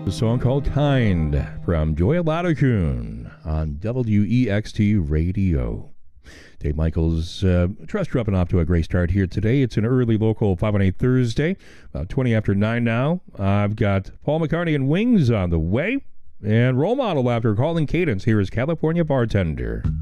A song called Kind from Joya Ladakun on WEXT Radio. Dave Michaels, trust you're up and off to a great start here today. It's an early local 518 Thursday, about 20 after 9 now. I've got Paul McCartney and Wings on the way, and Role Model after Calling Cadence. Here is California Bartender.